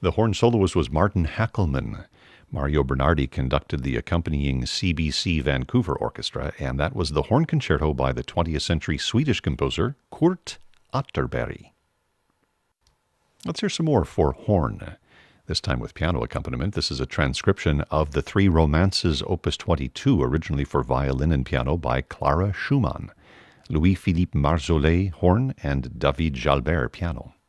The horn soloist was Martin Hackelmann. Mario Bernardi conducted the accompanying CBC Vancouver Orchestra, and that was the horn concerto by the 20th century Swedish composer Kurt Atterberg. Let's hear some more for horn, this time with piano accompaniment. This is a transcription of the Three Romances, Opus 22, originally for violin and piano by Clara Schumann. Louis-Philippe Marjolais, horn, and David Jalbert, piano.